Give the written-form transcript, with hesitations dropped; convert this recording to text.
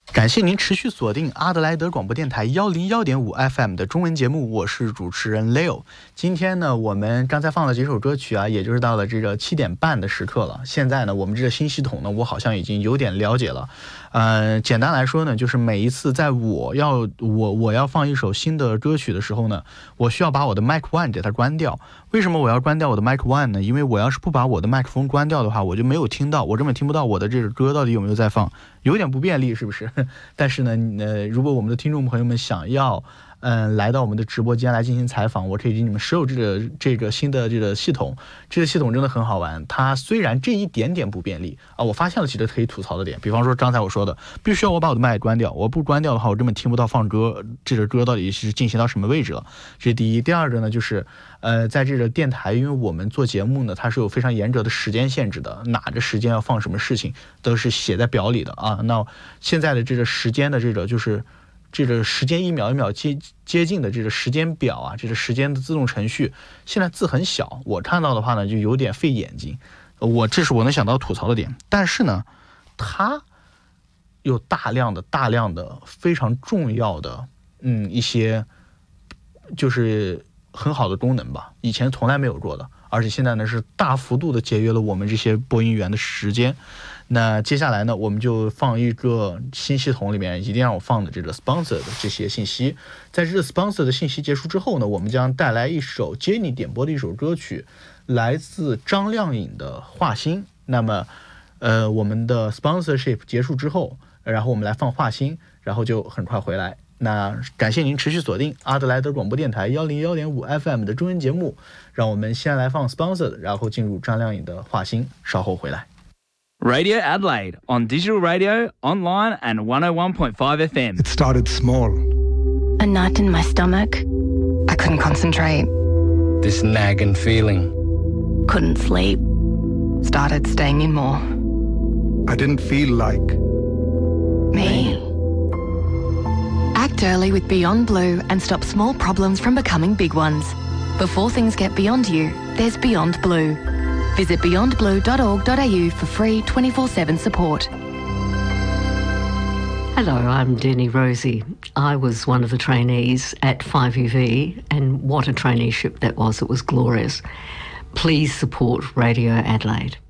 感谢您持续锁定阿德莱德广播电台101.5 FM 的中文节目，我是主持人 Leo。今天呢，我们刚才放了几首歌曲啊，也就是到了这个7点半的时刻了。现在呢，我们这个新系统呢，我好像已经有点了解了。简单来说呢，就是每一次在我要放一首新的歌曲的时候呢，我需要把我的 Mic One 给它关掉。为什么我要关掉我的 Mic One 呢？因为我要是不把我的麦克风关掉的话，我就没有听到，我根本听不到我的这个歌到底有没有在放，有点不便利，是不是？但是呢，如果我们的听众朋友们想要来到我们的直播间来进行采访，我可以给你们收这个新的这个系统。这个系统真的很好玩，它虽然这一点点不便利啊，我发现了几个可以吐槽的点。比方说刚才我说的，必须要我把我的麦关掉，我不关掉的话，我根本听不到放歌，这个歌到底是进行到什么位置了。这是第一。第二个呢，就是在这个电台，因为我们做节目呢，它是有非常严格的时间限制的，哪个时间要放什么事情都是写在表里的啊。那现在的这个时间的这个就是这个时间一秒一秒接近的这个时间表啊，这个时间的自动程序，现在字很小，我看到的话呢就有点费眼睛，这是我能想到吐槽的点。但是呢，它有大量的非常重要的一些就是很好的功能吧，以前从来没有过的，而且现在呢是大幅度的节约了我们这些播音员的时间。那接下来呢，我们就放一个新系统里面一定让我放的这个 sponsor 的这些信息。在这个 sponsor 的信息结束之后呢，我们将带来一首 Jenny 点播的一首歌曲，来自张靓颖的画心。那么我们的 sponsorship 结束之后，然后我们来放画心，然后就很快回来。那感谢您持续锁定阿德莱德广播电台101.5 FM 的中文节目，让我们先来放 sponsored， 然后进入张靓颖的画心，稍后回来。 Radio Adelaide on digital radio, online and 101.5 FM. It started small. A knot in my stomach. I couldn't concentrate. This nagging feeling. Couldn't sleep. Started staying in more. I didn't feel like Me. Act early with Beyond Blue and stop small problems from becoming big ones. Before things get beyond you, there's Beyond Blue. Visit beyondblue.org.au for free 24/7 support. Hello, I'm Denny Rosie. I was one of the trainees at 5UV, and what a traineeship that was. It was glorious. Please support Radio Adelaide.